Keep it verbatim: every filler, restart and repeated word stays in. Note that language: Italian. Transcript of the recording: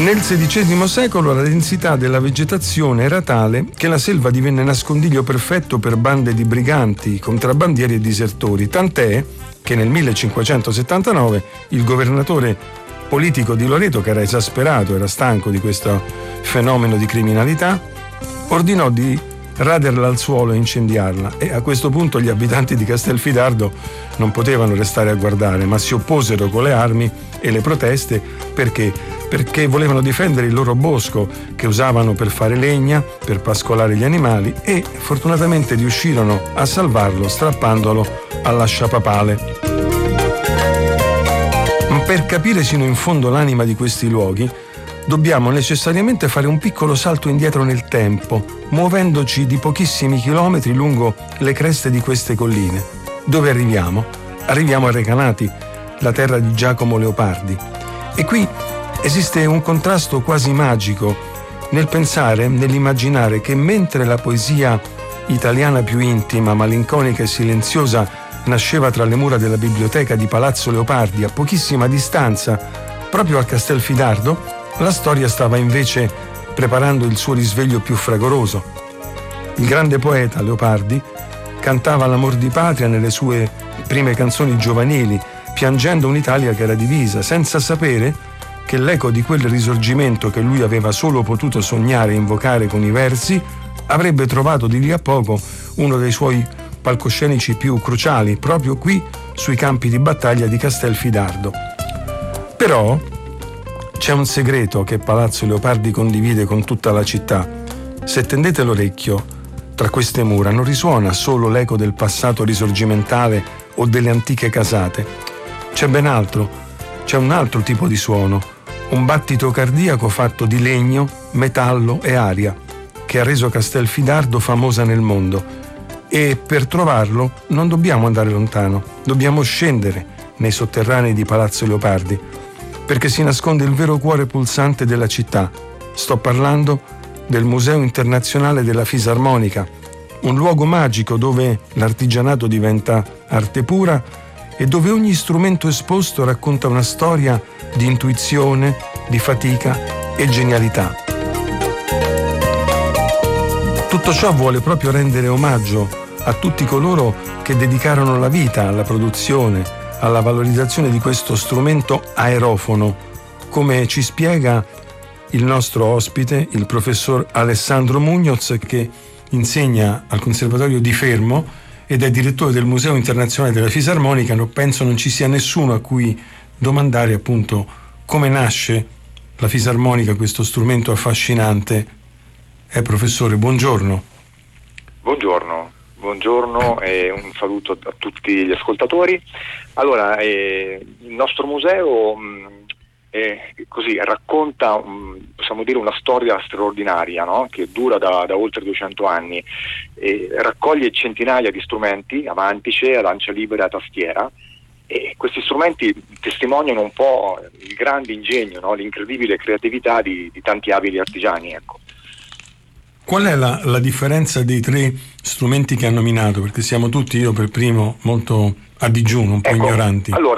Nel sedicesimo secolo la densità della vegetazione era tale che la selva divenne nascondiglio perfetto per bande di briganti, contrabbandieri e disertori, tant'è che nel millecinquecentosettantanove il governatore politico di Loreto, che era esasperato, era stanco di questo fenomeno di criminalità, ordinò di raderla al suolo e incendiarla, e a questo punto gli abitanti di Castelfidardo non potevano restare a guardare, ma si opposero con le armi e le proteste perché perché volevano difendere il loro bosco che usavano per fare legna, per pascolare gli animali, e fortunatamente riuscirono a salvarlo strappandolo all'asciapapale. Per capire sino in fondo l'anima di questi luoghi dobbiamo necessariamente fare un piccolo salto indietro nel tempo, muovendoci di pochissimi chilometri lungo le creste di queste colline. Dove arriviamo? Arriviamo a Recanati, la terra di Giacomo Leopardi. E qui esiste un contrasto quasi magico nel pensare, nell'immaginare che mentre la poesia italiana più intima, malinconica e silenziosa nasceva tra le mura della biblioteca di Palazzo Leopardi, a pochissima distanza, proprio a Castelfidardo, la storia stava invece preparando il suo risveglio più fragoroso. Il grande poeta Leopardi cantava l'amor di patria nelle sue prime canzoni giovanili, piangendo un'Italia che era divisa, senza sapere che l'eco di quel risorgimento che lui aveva solo potuto sognare e invocare con i versi avrebbe trovato di lì a poco uno dei suoi palcoscenici più cruciali, proprio qui sui campi di battaglia di Castelfidardo. Però c'è un segreto che Palazzo Leopardi condivide con tutta la città. Se tendete l'orecchio, tra queste mura non risuona solo l'eco del passato risorgimentale o delle antiche casate. C'è ben altro, c'è un altro tipo di suono, un battito cardiaco fatto di legno, metallo e aria, che ha reso Castelfidardo famosa nel mondo. E per trovarlo non dobbiamo andare lontano, dobbiamo scendere nei sotterranei di Palazzo Leopardi, perché si nasconde il vero cuore pulsante della città. Sto parlando del Museo Internazionale della Fisarmonica, un luogo magico dove l'artigianato diventa arte pura e dove ogni strumento esposto racconta una storia di intuizione, di fatica e genialità. Tutto ciò vuole proprio rendere omaggio a tutti coloro che dedicarono la vita alla produzione, alla valorizzazione di questo strumento aerofono, come ci spiega il nostro ospite, il professor Alessandro Muñoz, che insegna al Conservatorio di Fermo ed è direttore del Museo Internazionale della Fisarmonica. No, penso non ci sia nessuno a cui domandare appunto come nasce la fisarmonica, questo strumento affascinante. Eh, professore, buongiorno. Buongiorno, buongiorno e un saluto a tutti gli ascoltatori. Allora, eh, il nostro museo mh, eh, così racconta, mh, possiamo dire, una storia straordinaria, no? Che dura da, da oltre duecento anni. Eh, raccoglie centinaia di strumenti a mantice, a lancia libera e a tastiera, e questi strumenti testimoniano un po' il grande ingegno, no? L'incredibile creatività di, di tanti abili artigiani, ecco. Qual è la, la differenza dei tre strumenti che ha nominato? Perché siamo tutti, io per primo, molto a digiuno, un po' ecco, ignoranti. Allora,